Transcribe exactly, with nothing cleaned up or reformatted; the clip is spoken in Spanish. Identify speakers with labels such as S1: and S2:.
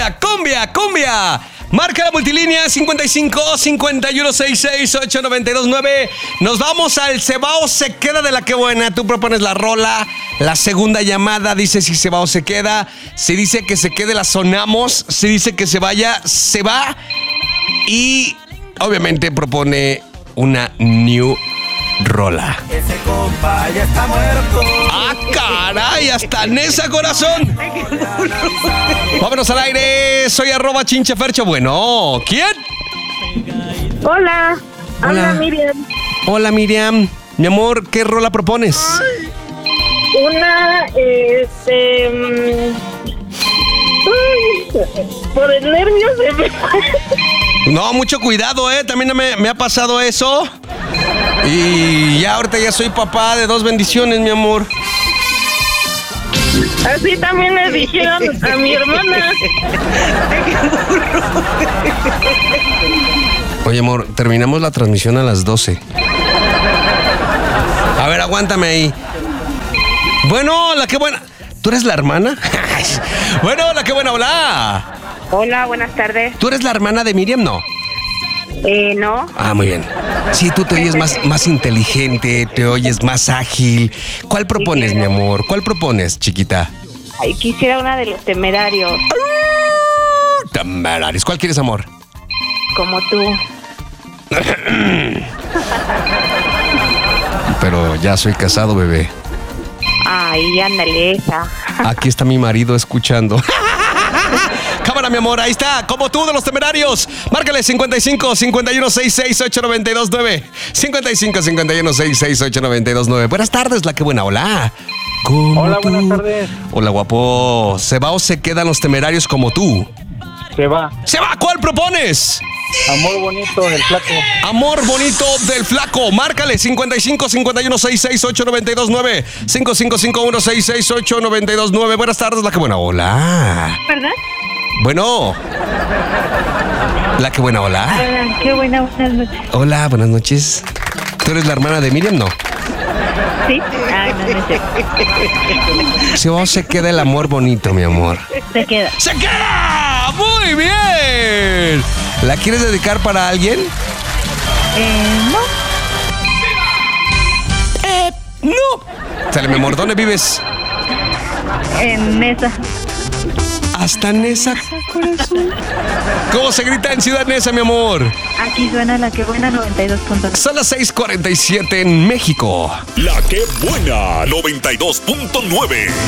S1: cumbia, cumbia, cumbia. Marca la multilínea cincuenta y cinco, cincuenta y uno, sesenta y seis, ocho, noventa y dos, nueve. Nos vamos al Cebao se queda de la que buena. Tú propones la rola. La segunda llamada dice si se va o se queda. Si dice que se quede, la sonamos. Si dice que se vaya, se va. Y obviamente propone una new rola.
S2: Ese compa ya está muerto.
S1: ¡Ah, caray! ¡Hasta Nesa, corazón! Vámonos al aire. Soy arroba chinchefercho. Bueno, ¿quién?
S3: Hola,
S1: Hola.
S3: habla Miriam.
S1: Hola, Miriam. Mi amor, ¿qué rola propones?
S3: Una, este... mm, ay, por el nervio se me fue.
S1: No, mucho cuidado, ¿eh? También me, me ha pasado eso. Y ya ahorita ya soy papá de dos bendiciones, mi amor.
S3: Así también le dijeron a mi hermana.
S1: Oye, amor, terminamos la transmisión a las doce. A ver, aguántame ahí. Bueno, la que buena. ¿Tú eres la hermana? Bueno, la que buena, hola.
S3: Hola, buenas tardes.
S1: ¿Tú eres la hermana de Miriam? No.
S3: Eh, no.
S1: Ah, muy bien. Sí, tú te oyes más, más inteligente, te oyes más ágil. ¿Cuál propones, mi amor? ¿Cuál propones, chiquita?
S3: Ay, quisiera una de los temerarios,
S1: Temerarios. ¿Cuál quieres, amor?
S3: como tú.
S1: Pero ya soy casado, bebé.
S3: Ay, ándale esa.
S1: Aquí está mi marido escuchando. Cámara, mi amor, ahí está, como tú de los temerarios. Márcale cincuenta y cinco, cincuenta y uno, sesenta y seis, ocho, noventa y dos, nueve. cincuenta y cinco, cincuenta y uno, sesenta y seis, ocho, noventa y dos, nueve. Buenas tardes, la que buena, hola. ¿Cómo
S4: Hola,
S1: tú?
S4: buenas tardes.
S1: Hola, guapo. ¿Se va o se quedan los temerarios como tú?
S4: Se va.
S1: ¡Se va! ¿Cuál propones?
S4: Amor bonito del flaco.
S1: Amor bonito del flaco. Márcale cincuenta y cinco, cincuenta y uno, sesenta y seis, ocho, noventa y dos, nueve. cinco cinco cinco uno, sesenta y seis, ocho, noventa y dos, nueve. Buenas tardes, la que buena, hola.
S3: ¿Verdad?
S1: Bueno. La que buena, hola.
S3: Hola, qué buena, buenas noches.
S1: Hola, buenas noches. ¿Tú eres la hermana de Miriam? No.
S3: ¿Sí? Ay, no, no sé.
S1: Se va o se queda el amor bonito, mi amor.
S3: Se queda.
S1: ¡Se queda! ¡Muy bien! ¿La quieres dedicar para alguien?
S3: Eh, no.
S1: Eh, no. Sale, mi amor, ¿dónde vives?
S3: En esa.
S1: Hasta Nesa, corazón. ¿Cómo se grita en Ciudad Neza, mi amor?
S3: Aquí suena la que buena noventa y dos punto nueve.
S1: Son las seis cuarenta y siete en México.
S5: La que buena noventa y dos punto nueve.